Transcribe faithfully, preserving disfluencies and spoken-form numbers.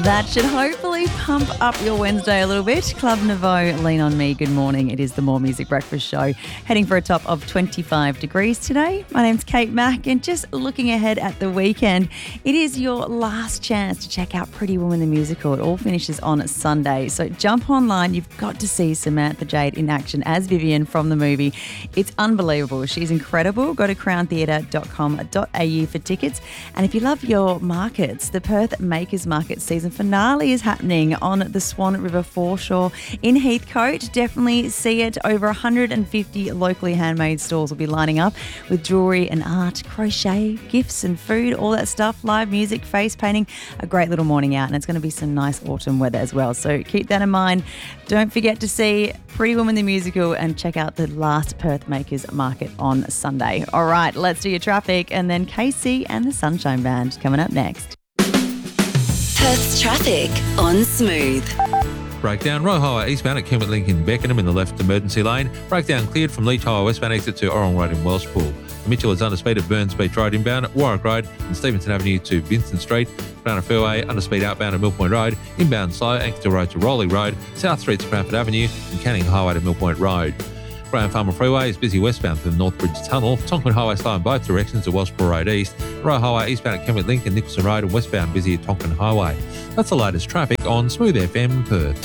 That should hopefully pump up your Wednesday a little bit. Club Nouveau, Lean On Me, good morning. It is the More Music Breakfast Show, heading for a top of twenty-five degrees today. My name's Kate Mack, and just looking ahead at the weekend, it is your last chance to check out Pretty Woman the Musical. It all finishes on Sunday, so jump online. You've got to see Samantha Jade in action as Vivian from the movie. It's unbelievable. She's incredible. Go to crown theatre dot com dot a u for tickets. And if you love your markets, the Perth Makers Market season finale is happening on the Swan River foreshore in Heathcote. Definitely see it. Over one hundred fifty locally handmade stalls will be lining up with jewellery and art, crochet, gifts and food, all that stuff, live music, face painting. A great little morning out, and it's going to be some nice autumn weather as well. So keep that in mind. Don't forget to see Pretty Woman the Musical and check out the last Perth Makers Market on Sunday. All right, let's do your traffic, and then Casey and the Sunshine Band coming up next. Perth's traffic on Smooth. Breakdown, Royal Highway eastbound at Kenwood Link in Beckenham in the left emergency lane. Breakdown cleared from Leach Highway westbound exit to Orrong Road in Welshpool. Mitchell is under speed at Burns Beach Road inbound, Warwick Road and Stevenson Avenue to Vincent Street. Browner Fairway under speed outbound at Mill Point Road, inbound slow Anchorage Road to Rowley Road, South Street to Cranford Avenue and Canning Highway to Mill Point Road. Graham Farmer Freeway is busy westbound through the Northbridge Tunnel. Tonquin Highway slow in both directions to Welshpool Road East. Royal Highway eastbound at Kenwood Link and Nicholson Road and westbound busy at Tonquin Highway. That's the latest traffic on Smooth F M Perth.